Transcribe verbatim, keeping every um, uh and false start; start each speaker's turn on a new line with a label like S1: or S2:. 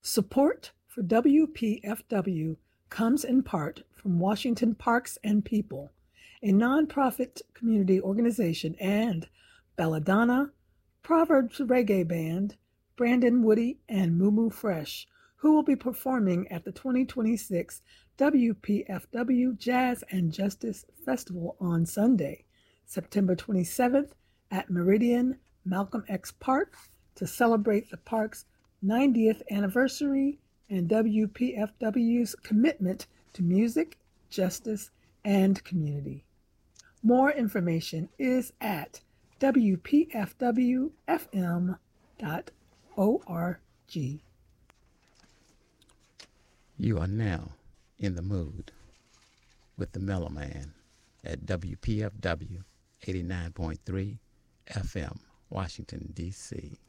S1: Support for W P F W comes in part from Washington Parks and People, a nonprofit community organization, and Belladonna, Proverbs Reggae Band, Brandon Woody, and Moo Fresh, who will be performing at the twenty twenty-six W P F W Jazz and Justice Festival on Sunday, September twenty-seventh at Meridian Malcolm X Park to celebrate the park's ninetieth anniversary and W P F W's commitment to music, justice, and community. More information is at w p f w f m dot org.
S2: You are now in the mood with the Mellow Man at W P F W eighty-nine point three F M, Washington, D C